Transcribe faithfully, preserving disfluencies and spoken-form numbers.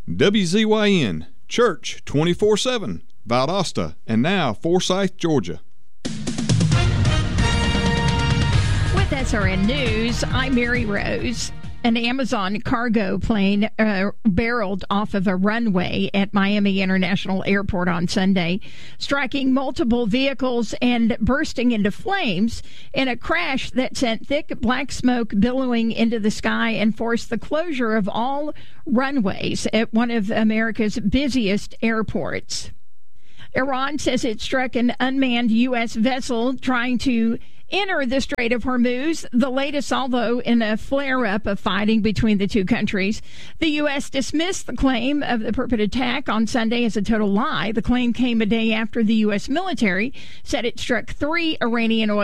W Z Y N, Church twenty-four seven, Valdosta, and now Forsyth, Georgia. With S R N News, I'm Mary Rose. An Amazon cargo plane uh, barreled off of a runway at Miami International Airport on Sunday, striking multiple vehicles and bursting into flames in a crash that sent thick black smoke billowing into the sky and forced the closure of all runways at one of America's busiest airports. Iran says it struck an unmanned U S vessel trying to enter the Strait of Hormuz, the latest salvo in a flare-up of fighting between the two countries. The U S dismissed the claim of the purported attack on Sunday as a total lie. The claim came a day after the U S military said it struck three Iranian oil